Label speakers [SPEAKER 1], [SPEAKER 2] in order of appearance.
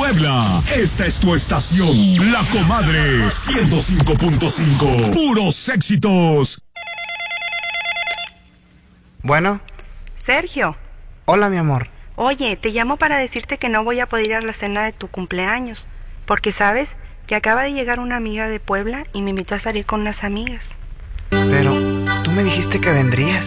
[SPEAKER 1] Puebla. Esta es tu estación, La Comadre 105.5. Puros éxitos.
[SPEAKER 2] Bueno.
[SPEAKER 3] Sergio.
[SPEAKER 2] Hola, mi amor.
[SPEAKER 3] Oye, te llamo para decirte que no voy a poder ir a la cena de tu cumpleaños, porque sabes que acaba de llegar una amiga de Puebla y me invitó a salir con unas amigas.
[SPEAKER 2] Pero tú me dijiste que vendrías.